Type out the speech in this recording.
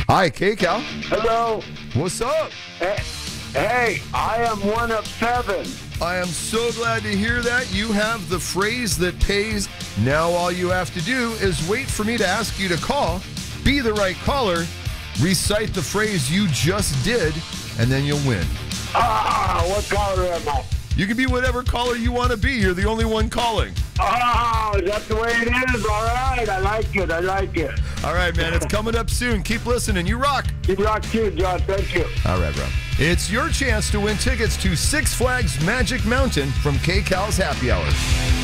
Hi, K-Cal. Hello. What's up? Hey, I am one of 7. I am so glad to hear that. You have the phrase that pays. Now all you have to do is wait for me to ask you to call, be the right caller, recite the phrase you just did, and then you'll win. What caller am I? You can be whatever caller you want to be. You're the only one calling. That's the way it is. All right. I like it. All right, man. It's coming up soon. Keep listening. You rock. You rock too, John. Thank you. All right, bro. It's your chance to win tickets to Six Flags Magic Mountain from K-Cal's Happy Hour.